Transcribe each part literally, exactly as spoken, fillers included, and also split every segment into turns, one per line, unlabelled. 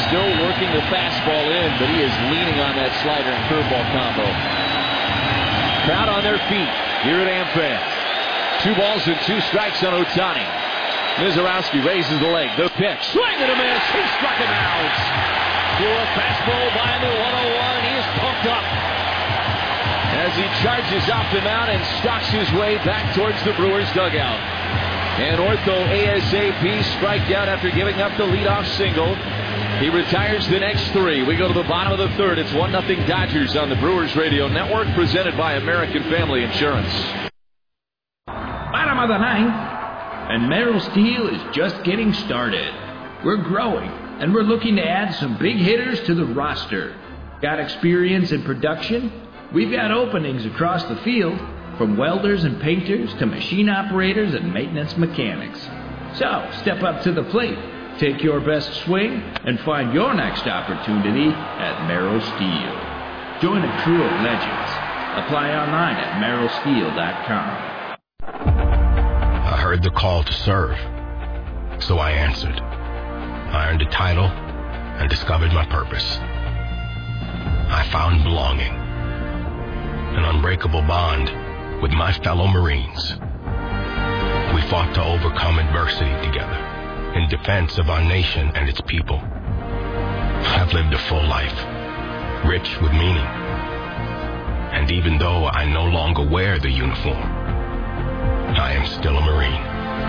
still working the fastball in, but he is leaning on that slider and curveball combo. Crowd on their feet here at AmFam. Two balls and two strikes on Ohtani. Mizorowski raises the leg. The pitch. Swing and a miss. He struck him out. To a fastball by the one oh one. He is pumped up as he charges off the mound and stalks his way back towards the Brewers dugout. And Ortho ASAP striked out after giving up the leadoff single. He retires the next three. We go to the bottom of the third. It's one nothing Dodgers on the Brewers Radio Network, presented by American Family Insurance.
Bottom of the ninth, and Merrill Steel is just getting started. We're growing, and we're looking to add some big hitters to the roster. Got experience in production? We've got openings across the field, from welders and painters to machine operators and maintenance mechanics. So, step up to the plate, take your best swing, and find your next opportunity at Merrill Steel. Join a crew of legends. Apply online at merrill steel dot com.
I heard the call to serve, so I answered. I earned a title and discovered my purpose. I found belonging, an unbreakable bond with my fellow Marines. We fought to overcome adversity together in defense of our nation and its people. I've lived a full life, rich with meaning. And even though I no longer wear the uniform, I am still a Marine.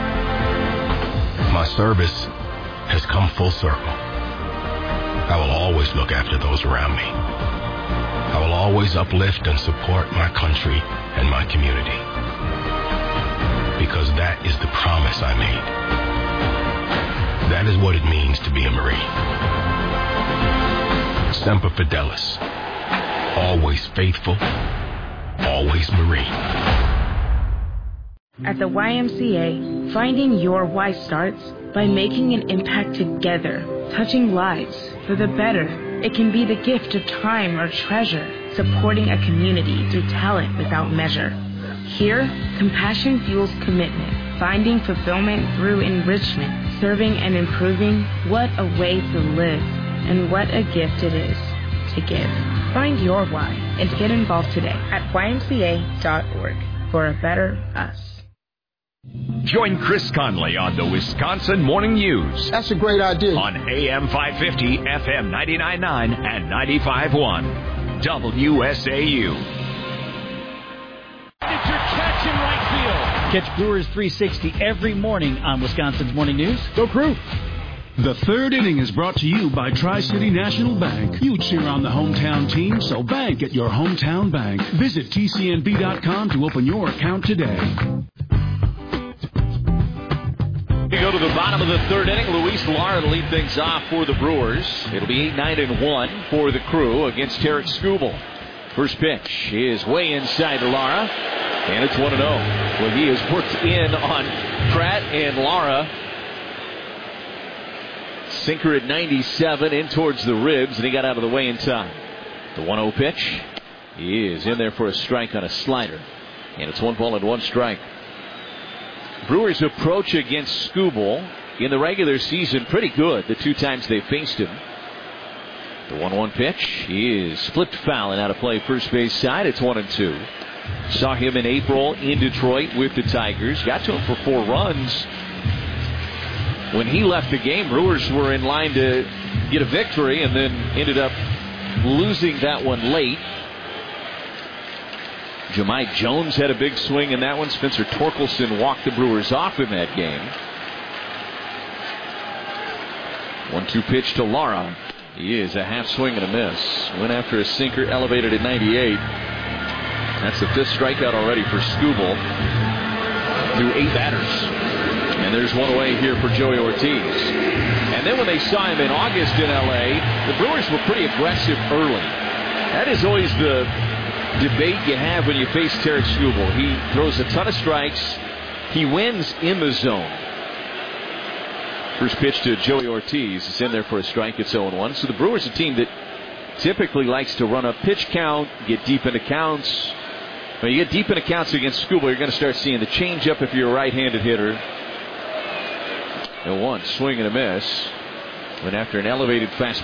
My service has come full circle. I will always look after those around me. I will always uplift and support my country and my community. Because that is the promise I made. That is what it means to be a Marine. Semper Fidelis. Always faithful. Always Marine.
At the Y M C A, finding your why starts by making an impact together, touching lives for the better. It can be the gift of time or treasure, supporting a community through talent without measure. Here, compassion fuels commitment, finding fulfillment through enrichment, serving and improving. What a way to live, and what a gift it is to give. Find your why and get involved today at y m c a dot org for a better us.
Join Chris Conley on the Wisconsin Morning News.
That's a great idea.
On A M five fifty, F M ninety-nine point nine, and ninety-five point one. W S A U.
It's your catch in right field. Catch Brewers three sixty every morning on Wisconsin's Morning News. Go Crew.
The third inning is brought to you by Tri-City National Bank. You cheer on the hometown team, so bank at your hometown bank. Visit T C N B dot com to open your account today.
We go to the bottom of the third inning. Luis Lara to lead things off for the Brewers. It'll be eight nine and one for the Crew against Tarik Skubal. First pitch is way inside to Lara, and it's one and oh. Well, he has worked in on Pratt and Lara. Sinker at ninety-seven, in towards the ribs, and he got out of the way in time. The one oh pitch is in there for a strike on a slider, and it's one ball and one strike. Brewers' approach against Skubal in the regular season pretty good the two times they faced him. The one one pitch is flipped foul and out of play first base side. It's one and two. Saw him in April in Detroit with the Tigers. Got to him for four runs. When he left the game, Brewers were in line to get a victory and then ended up losing that one late. Jahmai Jones had a big swing in that one. Spencer Torkelson walked the Brewers off in that game. one two pitch to Lara. He is a half swing and a miss. Went after a sinker, elevated at ninety-eight. That's the fifth strikeout already for Skubal through eight batters. And there's one away here for Joey Ortiz. And then when they saw him in August in L A, the Brewers were pretty aggressive early. That is always the debate you have when you face Tarik Skubal. He throws a ton of strikes. He wins in the zone. First pitch to Joey Ortiz. It's in there for a strike. It's oh and one. So the Brewers, a team that typically likes to run up pitch count, get deep into counts. When you get deep into counts against Skubal, you're going to start seeing the changeup if you're a right-handed hitter. And one swing and a miss. Went after an elevated fastball.